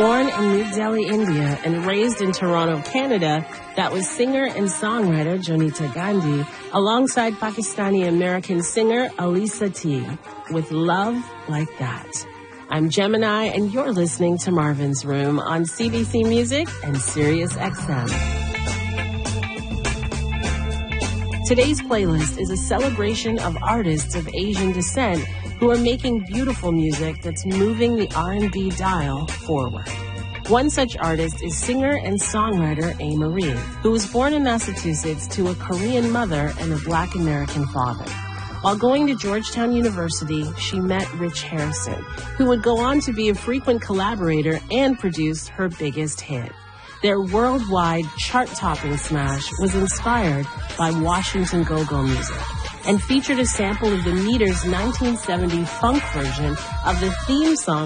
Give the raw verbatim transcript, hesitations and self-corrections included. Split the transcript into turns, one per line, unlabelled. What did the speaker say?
Born in New Delhi, India, and raised in Toronto, Canada, that was singer and songwriter Jonita Gandhi, alongside Pakistani-American singer Alisa T, with Love Like That. I'm Gemini, and you're listening to Marvin's Room on C B C Music and Sirius X M. Today's playlist is a celebration of artists of Asian descent who are making beautiful music that's moving the R and B dial forward. One such artist is singer and songwriter A. Marie, who was born in Massachusetts to a Korean mother and a Black American father. While going to Georgetown University, she met Rich Harrison, who would go on to be a frequent collaborator and produce her biggest hit. Their worldwide chart-topping smash was inspired by Washington Go-Go music and featured a sample of the Meters' nineteen seventy funk version of the theme song